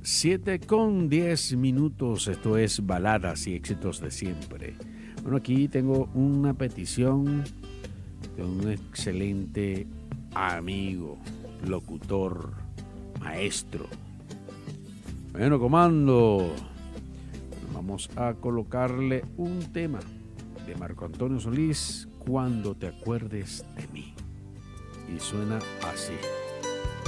7:10. Esto es Baladas y Éxitos de Siempre. Bueno, aquí tengo una petición de un excelente amigo, locutor, maestro. Bueno, comando, vamos a colocarle un tema de Marco Antonio Solís, Cuando te acuerdes de mí. Y suena así.